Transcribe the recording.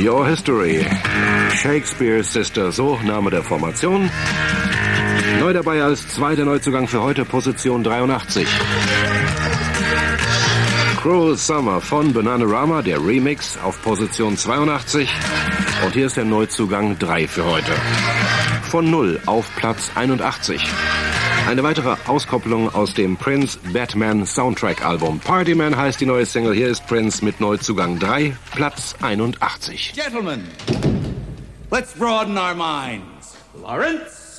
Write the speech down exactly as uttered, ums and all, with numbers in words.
Your History. Shakespeare's Sister, so Name der Formation. Neu dabei als zweiter Neuzugang für heute, Position dreiundachtzig. Cruel Summer von Bananarama, der Remix, auf Position zweiundachtzig. Und hier ist der Neuzugang drei für heute. Von null auf Platz einundachtzig. Eine weitere Auskopplung aus dem Prince Batman Soundtrack Album. Partyman heißt die neue Single. Hier ist Prince mit Neuzugang drei, Platz einundachtzig. Gentlemen, let's broaden our minds. Lawrence?